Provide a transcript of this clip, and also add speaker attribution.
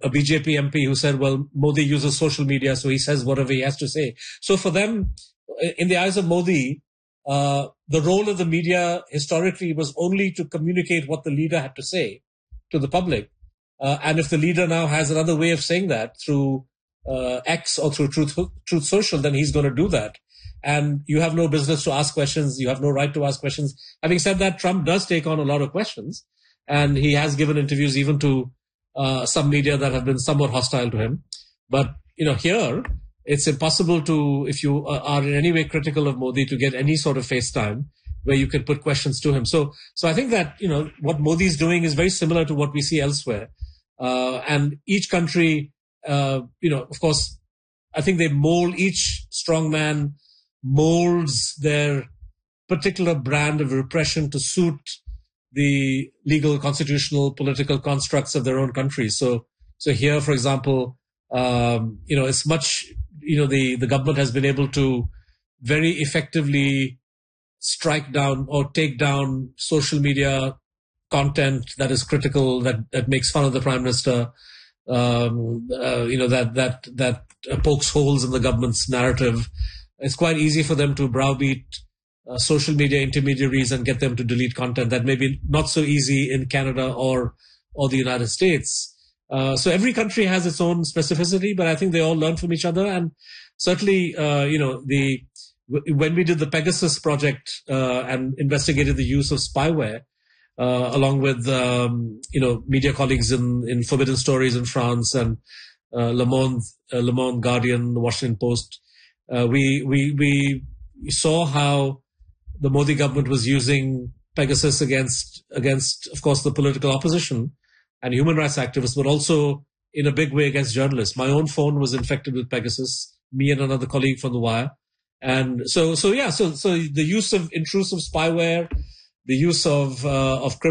Speaker 1: a BJP MP who said, well, Modi uses social media, so he says whatever he has to say. So for them, in the eyes of Modi, the role of the media historically was only to communicate what the leader had to say to the public. And if the leader now has another way of saying that through X or through Truth Social, then he's going to do that. And you have no business to ask questions. You have no right to ask questions. Having said that, Trump does take on a lot of questions. And he has given interviews even to some media that have been somewhat hostile to him. But, here, it's impossible to, if you are in any way critical of Modi, to get any sort of face time where you can put questions to him. So I think that, what Modi is doing is very similar to what we see elsewhere. And each country, of course, I think each strongman molds their particular brand of repression to suit the legal, constitutional, political constructs of their own countries. So here, for example, it's much, the government has been able to very effectively strike down or take down social media content that is critical, that makes fun of the prime minister, that pokes holes in the government's narrative. It's quite easy for them to browbeat social media intermediaries and get them to delete content that may be not so easy in Canada or the United States. So every country has its own specificity, but I think they all learn from each other. And certainly, when we did the Pegasus project and investigated the use of spyware, along with media colleagues in Forbidden Stories in France and Le Monde, Guardian, the Washington Post, we saw how the Modi government was using Pegasus against, of course, the political opposition and human rights activists, but also in a big way against journalists. My own phone was infected with Pegasus, me and another colleague from The Wire. And so the use of intrusive spyware, the use of